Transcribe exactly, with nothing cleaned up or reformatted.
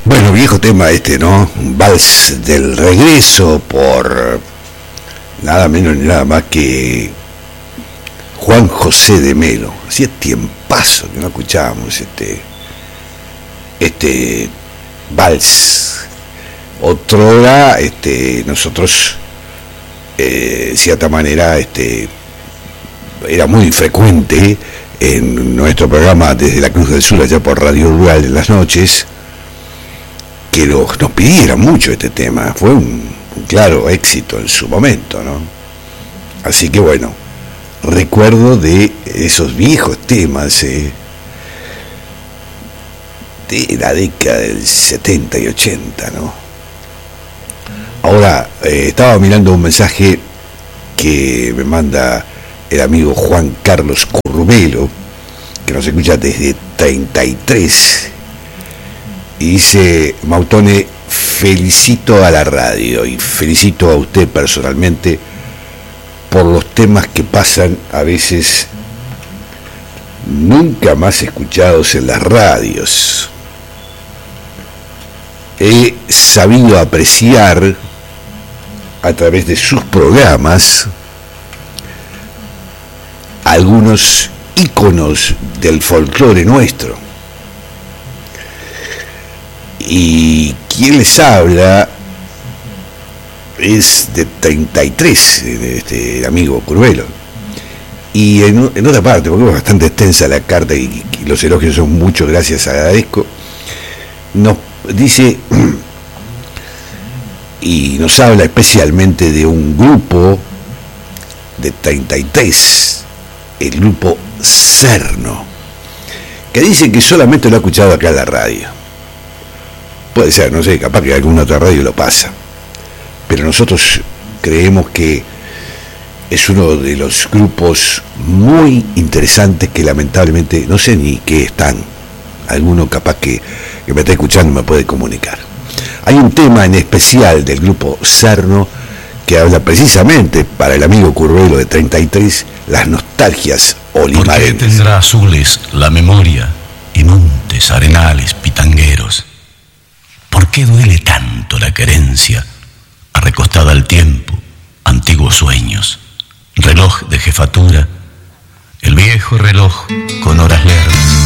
Bueno, viejo tema este, ¿no? Vals del regreso por nada menos ni nada más que Juan José de Melo. Hacía tiempazo que no escuchábamos este este vals. Otrora, este, nosotros eh, de cierta manera, este, era muy frecuente en nuestro programa desde la Cruz del Sur, allá por Radio Rural en las noches, que los, nos pidieran mucho este tema. Fue un, un claro éxito en su momento, ¿no? Así que bueno, recuerdo de esos viejos temas eh, de la década del setenta y ochenta, ¿no? Ahora, eh, estaba mirando un mensaje que me manda el amigo Juan Carlos Curvelo, que nos escucha desde treinta y tres, y dice: Mautone, felicito a la radio y felicito a usted personalmente por los temas que pasan a veces nunca más escuchados en las radios. He sabido apreciar a través de sus programas algunos íconos del folclore nuestro. Y quien les habla es de treinta y tres, este, el amigo Curvelo. Y en, en otra parte, porque es bastante extensa la carta y, y los elogios son muchos, gracias, agradezco, nos dice y nos habla especialmente de un grupo de treinta y tres, el grupo Cerno, que dice que solamente lo ha escuchado acá en la radio. Puede ser, no sé, capaz que alguna otra radio lo pasa, pero nosotros creemos que es uno de los grupos muy interesantes que lamentablemente no sé ni qué están. Alguno capaz que, que me está escuchando me puede comunicar. Hay un tema en especial del grupo Cerno que habla precisamente para el amigo Curvelo de treinta y tres, las nostalgias olimareñas. ¿Por qué tendrá azules la memoria y montes, arenales, pitangueros? ¿Por qué duele tanto la querencia, arrecostada al tiempo, antiguos sueños, reloj de jefatura, el viejo reloj con horas lerdas?